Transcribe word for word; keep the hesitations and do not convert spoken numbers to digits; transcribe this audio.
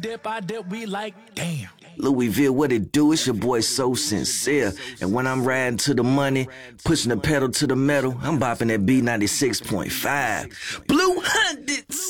dip, I dip, we like, damn. Louisville, what it do? It's your boy So Sincere. And when I'm riding to the money, pushing the pedal to the metal, I'm bopping that B ninety-six point five. Blue Hundreds!